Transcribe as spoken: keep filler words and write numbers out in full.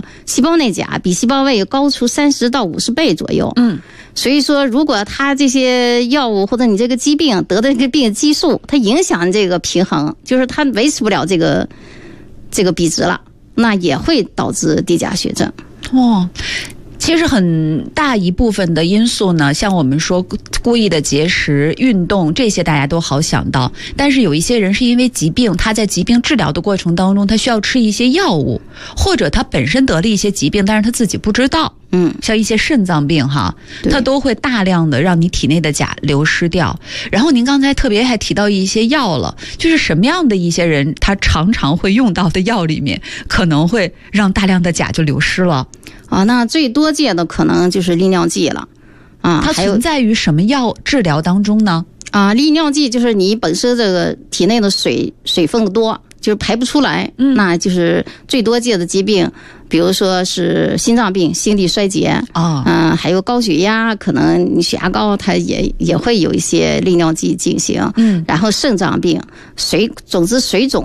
细胞内钾比细胞位高出三十到五十倍左右。 嗯， 所以说如果它这些药物或者你这个疾病得的这个病激素，它影响这个平衡，就是它维持不了这个这个比值了，那也会导致低钾血症。 哦。其实很大一部分的因素呢，像我们说故意的节食、运动这些大家都好想到，但是有一些人是因为疾病，他在疾病治疗的过程当中，他需要吃一些药物，或者他本身得了一些疾病，但是他自己不知道。 嗯， 像一些肾脏病哈，它都会大量的让你体内的钾流失掉。然后您刚才特别还提到一些药了，就是什么样的一些人他常常会用到的药里面，可能会让大量的钾就流失了。 啊，那最多见的可能就是利尿剂了。啊， 它存在于什么药治疗当中呢？ 啊，利尿剂就是你本身这个体内的水水分多，就是排不出来，嗯，那就是最多见的疾病，比如说是心脏病、心力衰竭啊，嗯、呃，还有高血压，可能血压高，它也也会有一些利尿剂进行，嗯，然后肾脏病、水，总之水肿。